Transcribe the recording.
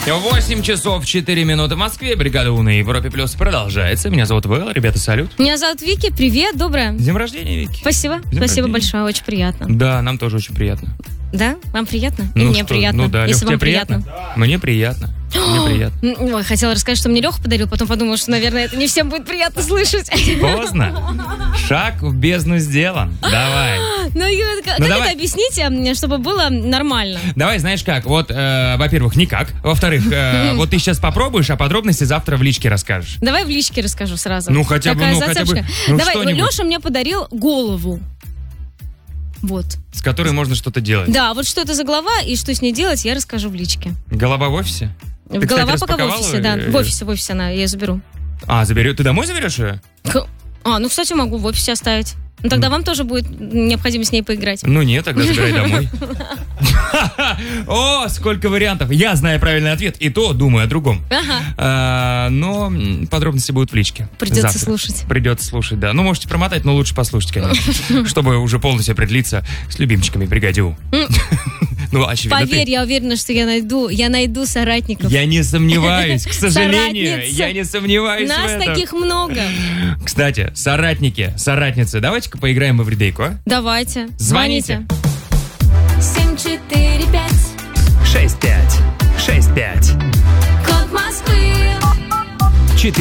8 часов 4 минуты в Москве. Бригада У на Европе Плюс продолжается. Меня зовут Вэл. Ребята, салют. Меня зовут Вики. Привет, доброе. С днем рождения, Вики. Спасибо. Спасибо большое. Очень приятно. Да, нам тоже очень приятно. Да? Вам приятно? И Ну мне что, приятно. Ну да, если Лёх, вам тебе приятно? Мне приятно. Мне приятно. Ой, хотела рассказать, что мне Леха подарил, потом подумала, что, наверное, это не всем будет приятно слышать. Поздно. Шаг в бездну сделан. Давай. Как это объясните, чтобы было нормально? Давай, знаешь как, вот, во-первых, никак. Во-вторых, вот ты сейчас попробуешь, а подробности завтра в личке расскажешь. Давай в личке расскажу сразу. Ну, хотя бы, Давай, Леша мне подарил голову. Вот. С которой можно что-то делать. Да, вот что это за голова и что с ней делать, я расскажу в личке. Голова в офисе? Голова пока в офисе, да. В офисе она, я ее заберу. Заберу. Ты домой заберешь ее? Ну, кстати, могу в офисе оставить. Ну, тогда вам тоже будет необходимо с ней поиграть. Ну, нет, тогда забирай домой. О, сколько вариантов. Я знаю правильный ответ, и то думаю о другом. Но подробности будут в личке. Придется слушать. Придется слушать, да. Ну, можете промотать, но лучше послушать, конечно. Чтобы уже полностью определиться с любимчиками бригаде У. Ну, очевидно, поверь, я уверена, что я найду соратников. Я не сомневаюсь, к сожалению. Я не сомневаюсь в этом. Нас таких много. Кстати, соратники, соратницы, давайте-ка поиграем в Эвридейку, а? Давайте. Звоните. 745 6565. Код Москвы